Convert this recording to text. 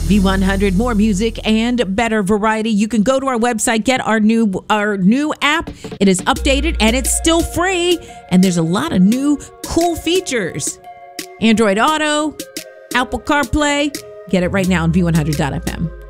V100, more music and better variety. You can go to our website, get our new app. It is updated and it's still free. And there's a lot of new cool features. Android Auto, Apple CarPlay. Get it right now on V100.fm.